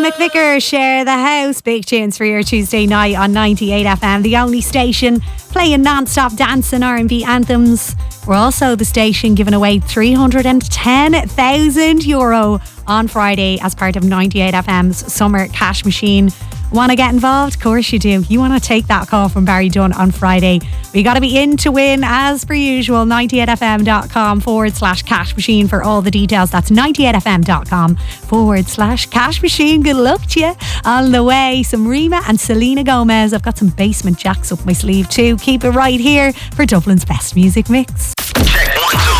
McVicker, Share the House. Big tunes for your Tuesday night on 98 FM, the only station playing non-stop dance and R&B anthems. We're also the station giving away €310,000 on Friday as part of 98 FM's Summer Cash Machine. Want to get involved? Of course you do. You want to take that call from Barry Dunn on Friday. We got to be in to win as per usual. 98fm.com/cash machine for all the details. That's 98fm.com/cash machine. Good luck to you. On the way, some Rima and Selena Gomez. I've got some Basement Jacks up my sleeve too. Keep it right here for Dublin's best music mix. Check 1, 2.